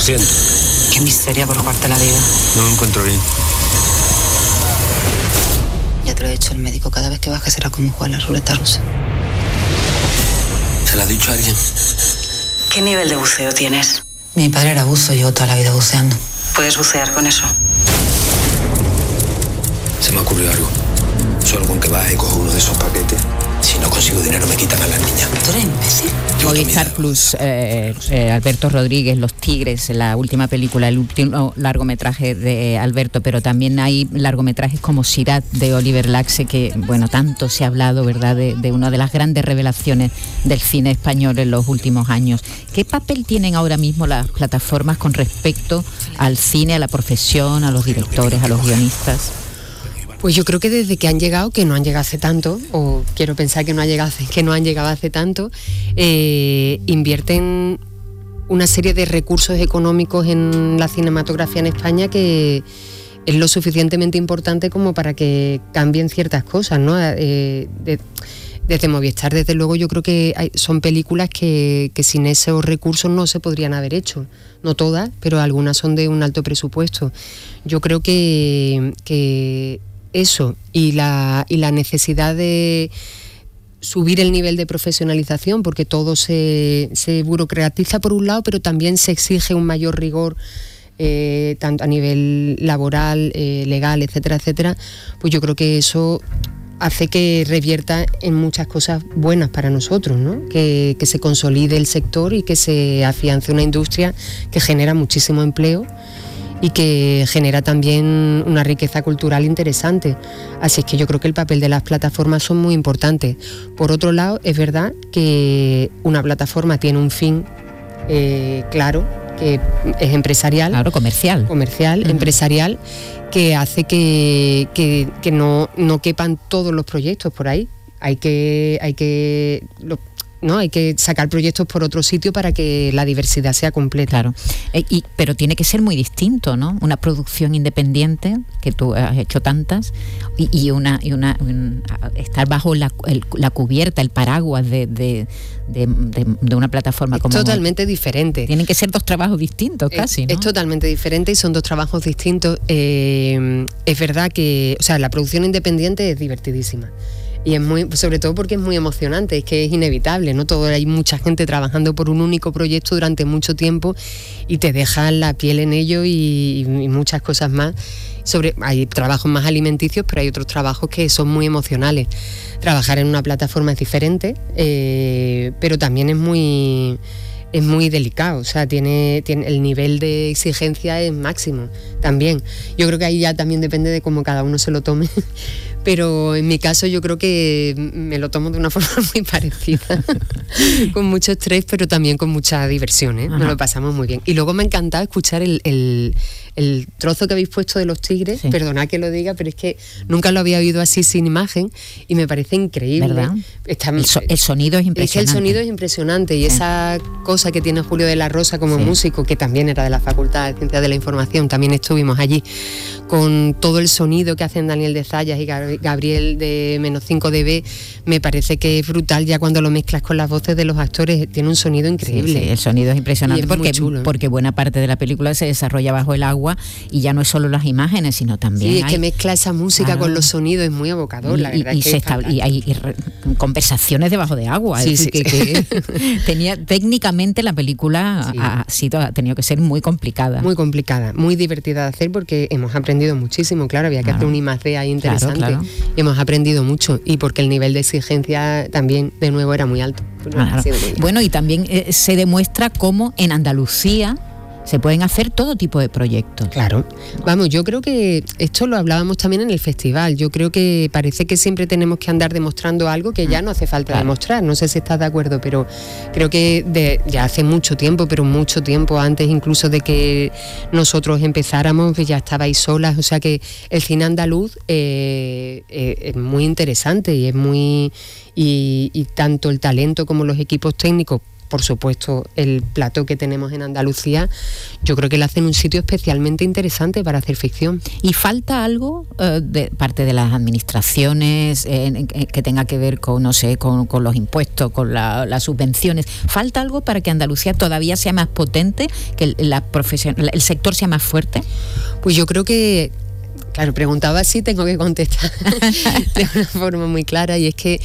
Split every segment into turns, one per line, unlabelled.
siento.
Qué miseria por jugarte la vida.
No me encuentro bien.
Ya te lo ha dicho el médico, cada vez que bajes será como jugar la ruleta rusa.
¿Se lo ha dicho a alguien?
¿Qué nivel de buceo tienes?
Mi padre era buzo y llevo toda la vida buceando.
¿Puedes bucear con eso?
Se me ocurrió algo. Solo con que baje y cojo uno de esos paquetes. Si no consigo dinero me quitan a las niñas.
¿Tú eres imbécil?
Movistar Plus, Alberto Rodríguez, Los Tigres, la última película, el último largometraje de Alberto, pero también hay largometrajes como Sirat de Oliver Laxe, que bueno, tanto se ha hablado, ¿verdad?, de una de las grandes revelaciones del cine español en los últimos años. ¿Qué papel tienen ahora mismo las plataformas con respecto al cine, a la profesión, a los directores, a los guionistas?
Pues yo creo que desde que han llegado, que no han llegado hace tanto, o quiero pensar que no han llegado hace tanto, invierten una serie de recursos económicos en la cinematografía en España que es lo suficientemente importante como para que cambien ciertas cosas, ¿no? Desde Movistar, desde luego, yo creo que son películas que sin esos recursos no se podrían haber hecho. No todas, pero algunas son de un alto presupuesto. Yo creo que eso y la necesidad de subir el nivel de profesionalización, porque todo se burocratiza por un lado, pero también se exige un mayor rigor tanto a nivel laboral, legal, etcétera, etcétera, pues yo creo que eso hace que revierta en muchas cosas buenas para nosotros, ¿no? Que se consolide el sector y que se afiance una industria que genera muchísimo empleo y que genera también una riqueza cultural interesante. Así es que yo creo que el papel de las plataformas son muy importantes. Por otro lado, es verdad que una plataforma tiene un fin claro, que es empresarial.
Claro, comercial.
Uh-huh. Empresarial, que hace que no quepan todos los proyectos por ahí. Hay que sacar proyectos por otro sitio para que la diversidad sea completa.
Claro, pero tiene que ser muy distinto, ¿no? Una producción independiente, que tú has hecho tantas, y estar bajo la cubierta, el paraguas de una plataforma como...
Es totalmente diferente.
Tienen que ser dos trabajos distintos casi, ¿no?
Es totalmente diferente y son dos trabajos distintos. Es verdad que, o sea, la producción independiente es divertidísima. Y es muy, sobre todo porque es muy emocionante, es que es inevitable, ¿no? Hay mucha gente trabajando por un único proyecto durante mucho tiempo y te dejan la piel en ello y muchas cosas más. Hay trabajos más alimenticios, pero hay otros trabajos que son muy emocionales. Trabajar en una plataforma es diferente, pero también es muy delicado, o sea, tiene el nivel de exigencia es máximo también. Yo creo que ahí ya también depende de cómo cada uno se lo tome, pero en mi caso yo creo que me lo tomo de una forma muy parecida, con mucho estrés, pero también con mucha diversión, ¿eh? Nos lo pasamos muy bien. Y luego me ha encantado escuchar el trozo que habéis puesto de Los Tigres, sí. Perdonad que lo diga, pero es que nunca lo había oído así sin imagen y me parece increíble.
¿Verdad? El sonido es impresionante.
Es que el sonido es impresionante y esa cosa que tiene Julio de la Rosa como músico, que también era de la Facultad de Ciencias de la Información, también estuvimos allí, con todo el sonido que hacen Daniel de Zayas y Gabriel de -5 dB, me parece que es brutal ya cuando lo mezclas con las voces de los actores, tiene un sonido increíble.
Sí, el sonido es impresionante
es
porque buena parte de la película se desarrolla bajo el agua y ya no es solo las imágenes, sino también
es que mezcla esa música con los sonidos, es muy evocador, la verdad.
Y hay conversaciones debajo de agua, que tenía técnicamente la película ha tenido que ser muy complicada.
Muy complicada, muy divertida de hacer porque hemos aprendido muchísimo, claro, había que hacer un I+D ahí interesante. Claro. Y hemos aprendido mucho y porque el nivel de exigencia también de nuevo era muy alto.
Bueno, y también se demuestra cómo en Andalucía se pueden hacer todo tipo de proyectos.
Claro. Vamos, yo creo que esto lo hablábamos también en el festival. Yo creo que parece que siempre tenemos que andar demostrando algo que ya no hace falta demostrar. No sé si estás de acuerdo, pero creo que ya hace mucho tiempo, pero mucho tiempo antes incluso de que nosotros empezáramos, pues ya estabais solas. O sea que el cine andaluz es muy interesante y es muy... Y tanto el talento como los equipos técnicos por supuesto, el plató que tenemos en Andalucía, yo creo que le hacen un sitio especialmente interesante para hacer ficción.
¿Y falta algo de parte de las administraciones que tenga que ver con, no sé, con los impuestos, con las subvenciones? ¿Falta algo para que Andalucía todavía sea más potente, que el sector sea más fuerte?
Pues yo creo que, claro, preguntaba así, tengo que contestar de una forma muy clara, y es que,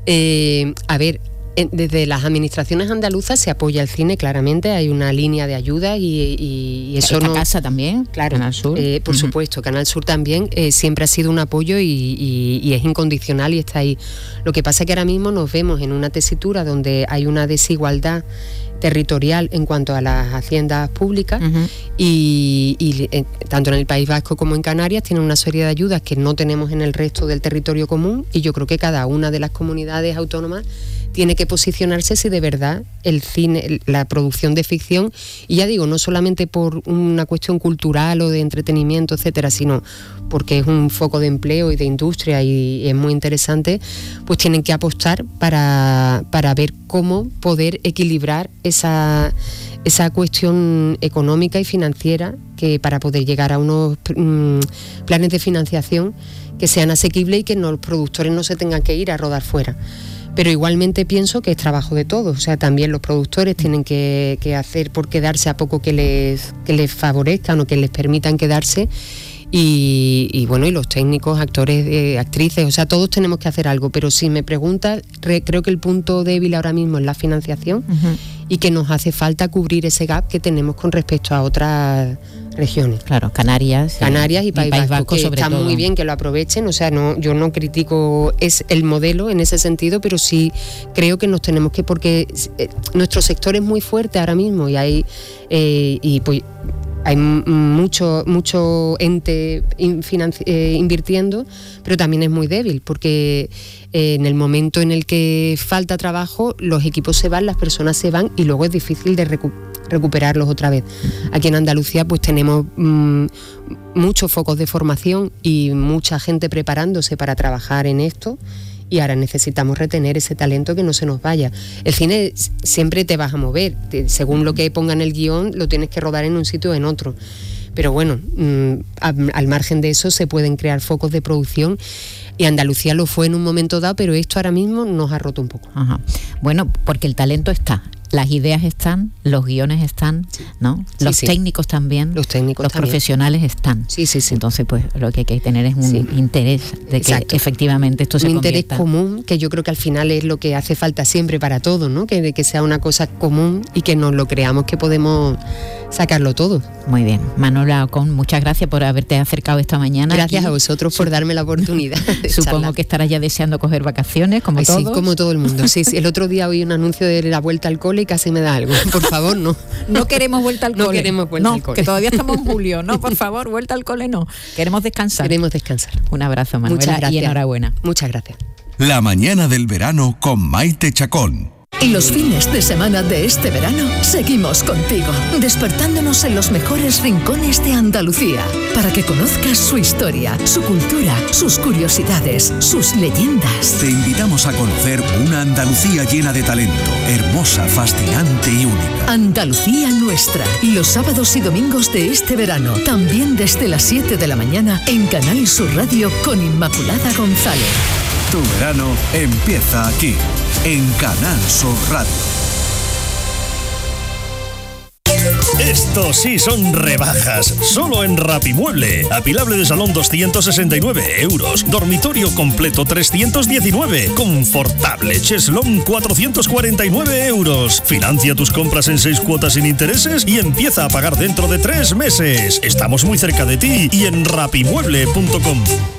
desde las administraciones andaluzas se apoya el cine, claramente, hay una línea de ayuda y eso
Esta casa también,
claro,
Canal Sur.
Por supuesto, Canal Sur también siempre ha sido un apoyo y es incondicional y está ahí. Lo que pasa es que ahora mismo nos vemos en una tesitura donde hay una desigualdad territorial en cuanto a las haciendas públicas y tanto en el País Vasco como en Canarias tienen una serie de ayudas que no tenemos en el resto del territorio común, y yo creo que cada una de las comunidades autónomas tiene que posicionarse si de verdad el cine, la producción de ficción, y ya digo, no solamente por una cuestión cultural o de entretenimiento, etcétera, sino porque es un foco de empleo y de industria y es muy interesante, pues tienen que apostar para ver cómo poder equilibrar esa cuestión económica y financiera, que para poder llegar a unos planes de financiación que sean asequibles y que los productores no se tengan que ir a rodar fuera. Pero igualmente pienso que es trabajo de todos, o sea, también los productores tienen que hacer por quedarse a poco que les favorezcan o que les permitan quedarse, y bueno, y los técnicos, actores, actrices, o sea, todos tenemos que hacer algo. Pero si me preguntas, creo que el punto débil ahora mismo es la financiación y que nos hace falta cubrir ese gap que tenemos con respecto a otras regiones.
Claro, Canarias
y País Vasco, que
sobre
está
todo.
Muy bien que lo aprovechen, o sea, yo no critico el modelo en ese sentido, pero sí creo que nos tenemos que, porque nuestro sector es muy fuerte ahora mismo y hay mucho ente invirtiendo, pero también es muy débil, porque en el momento en el que falta trabajo, los equipos se van, las personas se van, y luego es difícil de recuperarlos otra vez. Aquí en Andalucía pues tenemos muchos focos de formación y mucha gente preparándose para trabajar en esto, y ahora necesitamos retener ese talento, que no se nos vaya. El cine siempre te vas a mover, según lo que ponga en el guión lo tienes que rodar en un sitio o en otro, pero bueno, al margen de eso se pueden crear focos de producción, y Andalucía lo fue en un momento dado, pero esto ahora mismo nos ha roto un poco.
Ajá. Bueno, porque el talento está, las ideas están, los guiones están, ¿no? Los técnicos también, los profesionales están. Sí. Entonces, pues lo que hay que tener es un interés de que efectivamente esto se convierta. Un interés común, que yo creo que al final es lo que hace falta siempre para todo, ¿no? Que sea una cosa común y que nos lo creamos que podemos sacarlo todo. Muy bien. Manuela Ocón, muchas gracias por haberte acercado esta mañana.
Gracias a vosotros por darme la oportunidad de
Supongo
charlar.
que estarás ya deseando coger vacaciones, como todos.
Sí, como todo el mundo. Sí. El otro día oí un anuncio de la vuelta al cole y casi me da algo. Por favor, no.
No queremos vuelta al cole.
No queremos vuelta al cole.
Que todavía estamos en julio. No, por favor, vuelta al cole no. Queremos descansar. Un abrazo, Manuela.
Muchas gracias.
Y enhorabuena.
Muchas gracias.
La mañana del verano con Maite Chacón.
Y los fines de semana de este verano seguimos contigo, despertándonos en los mejores rincones de Andalucía, para que conozcas su historia, su cultura, sus curiosidades, sus leyendas.
Te invitamos a conocer una Andalucía llena de talento, hermosa, fascinante y única.
Andalucía nuestra, los sábados y domingos de este verano, también desde las 7 de la mañana en Canal Sur Radio con Inmaculada González.
Tu verano empieza aquí, en Canal Sur Radio.
Estos sí son rebajas, solo en Rapimueble. Apilable de salón 269 euros, dormitorio completo 319, confortable cheslón 449 euros. Financia tus compras en 6 cuotas sin intereses y empieza a pagar dentro de 3 meses. Estamos muy cerca de ti y en rapimueble.com.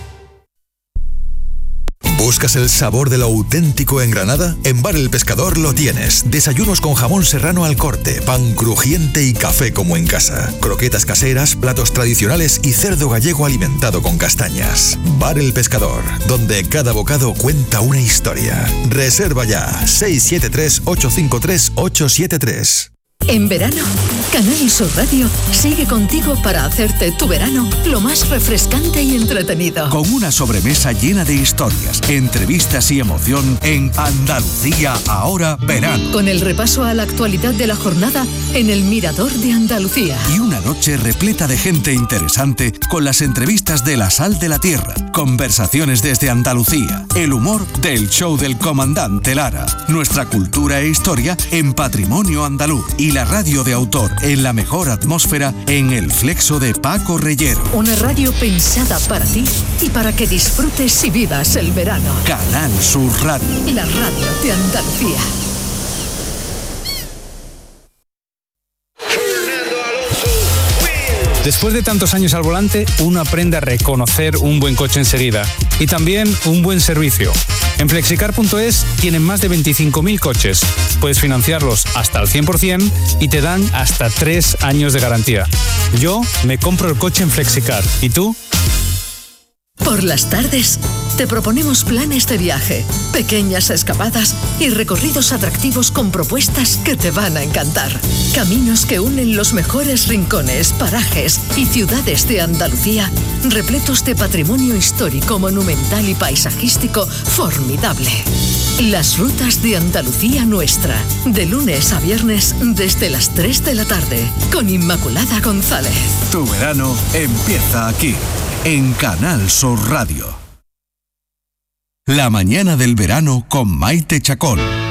¿Buscas el sabor de lo auténtico en Granada? En Bar El Pescador lo tienes. Desayunos con jamón serrano al corte, pan crujiente y café como en casa. Croquetas caseras, platos tradicionales y cerdo gallego alimentado con castañas. Bar El Pescador, donde cada bocado cuenta una historia. Reserva ya, 673-853-873.
En verano, Canal Sur Radio sigue contigo para hacerte tu verano lo más refrescante y entretenido.
Con una sobremesa llena de historias, entrevistas y emoción en Andalucía Ahora Verano.
Con el repaso a la actualidad de la jornada en el Mirador de Andalucía.
Y una noche repleta de gente interesante con las entrevistas de La Sal de la Tierra, conversaciones desde Andalucía, el humor del show del comandante Lara, nuestra cultura e historia en Patrimonio Andaluz y la radio de autor en la mejor atmósfera en El Flexo de Paco Reyero.
Una radio pensada para ti y para que disfrutes y vivas el verano.
Canal Sur Radio.
La radio de Andalucía.
Después de tantos años al volante, uno aprende a reconocer un buen coche enseguida y también un buen servicio. En Flexicar.es tienen más de 25.000 coches. Puedes financiarlos hasta el 100% y te dan hasta 3 años de garantía. Yo me compro el coche en Flexicar. ¿Y tú?
Por las tardes, te proponemos planes de viaje, pequeñas escapadas y recorridos atractivos con propuestas que te van a encantar. Caminos que unen los mejores rincones, parajes y ciudades de Andalucía, repletos de patrimonio histórico, monumental y paisajístico formidable. Las rutas de Andalucía Nuestra, de lunes a viernes desde las 3 de la tarde, con Inmaculada González.
Tu verano empieza aquí, en Canal Sur Radio. La mañana del verano con Maite Chacón.